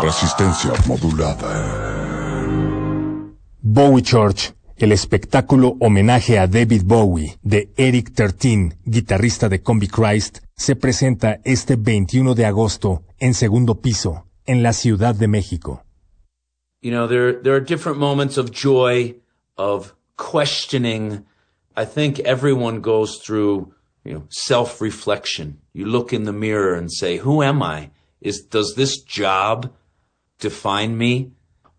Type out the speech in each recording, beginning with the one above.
Resistencia modulada. Bowie Church, el espectáculo homenaje a David Bowie de Eric Thirteen, guitarrista de Combichrist, se presenta este 21 de agosto en Segundo Piso, en la Ciudad de México. You know, there are different moments of joy, of questioning. I think everyone goes through, self-reflection. You look in the mirror and say, who am I? Does this job define me?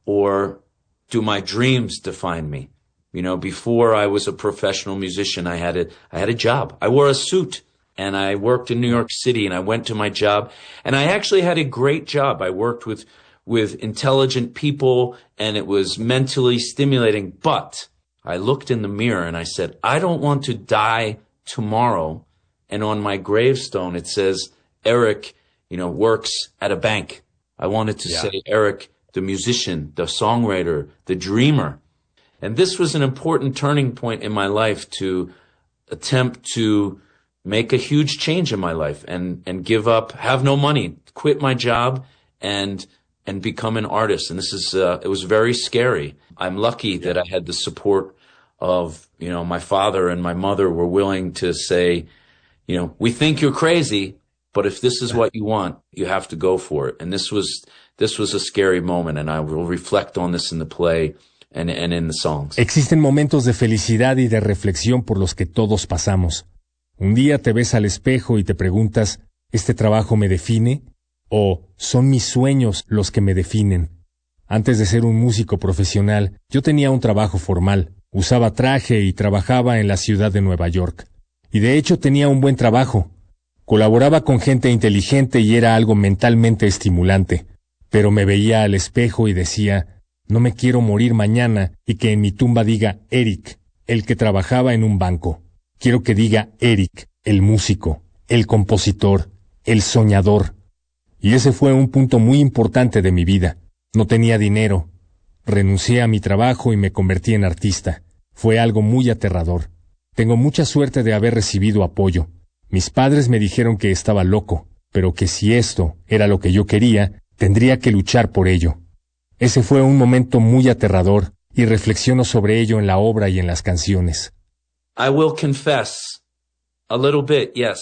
Or do my dreams define me? Before I was a professional musician, I had a job. I wore a suit and I worked in New York City and I went to my job and I actually had a great job. I worked with intelligent people and it was mentally stimulating, but I looked in the mirror and I said, I don't want to die tomorrow. And on my gravestone, it says, Eric, works at a bank. I wanted to say Eric, the musician, the songwriter, the dreamer. And this was an important turning point in my life to attempt to make a huge change in my life and give up, have no money, quit my job and become an artist. And this is, it was very scary. I'm lucky that I had the support of, my father and my mother were willing to say, we think you're crazy, but if this is what you want, you have to go for it. And this was a scary moment, and I will reflect on this in the play and in the songs. Existen momentos de felicidad y de reflexión por los que todos pasamos. Un día te ves al espejo y te preguntas, ¿este trabajo me define? ¿O son mis sueños los que me definen? Antes de ser un músico profesional, yo tenía un trabajo formal. Usaba traje y trabajaba en la ciudad de Nueva York. Y de hecho tenía un buen trabajo. Colaboraba con gente inteligente y era algo mentalmente estimulante. Pero me veía al espejo y decía, no me quiero morir mañana y que en mi tumba diga Eric, el que trabajaba en un banco. Quiero que diga Eric, el músico, el compositor, el soñador. Y ese fue un punto muy importante de mi vida. No tenía dinero. Renuncié a mi trabajo y me convertí en artista. Fue algo muy aterrador. Tengo mucha suerte de haber recibido apoyo. Mis padres me dijeron que estaba loco, pero que si esto era lo que yo quería, tendría que luchar por ello. Ese fue un momento muy aterrador y reflexiono sobre ello en la obra y en las canciones. I will confess a little bit, yes.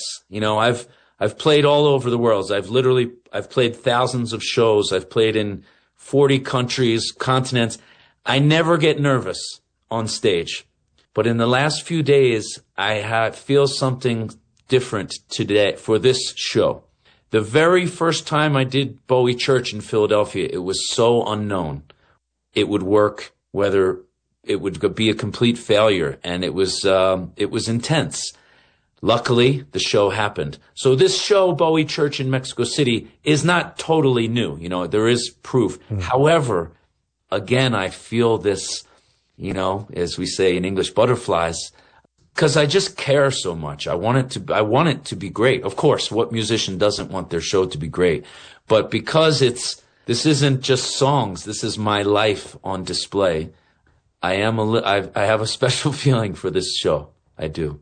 I've played all over the world. I've played thousands of shows. I've played in 40 countries, continents. I never get nervous on stage. But in the last few days, I feel something different today for this show. The very first time I did Bowie Church in Philadelphia, it was so unknown. It would work, whether it would be a complete failure, and it was intense. Luckily, the show happened. So this show, Bowie Church in Mexico City, is not totally new. There is proof. However, again, I feel this, as we say in English, butterflies, because I just care so much. I want it to be great. Of course, what musician doesn't want their show to be great? But because this isn't just songs, this is my life on display. I have a special feeling for this show. I do.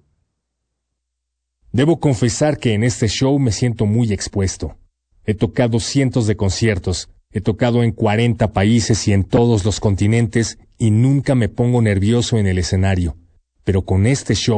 Debo confesar que en este show me siento muy expuesto. He tocado cientos de conciertos, he tocado en 40 países y en todos los continentes y nunca me pongo nervioso en el escenario. Pero con este show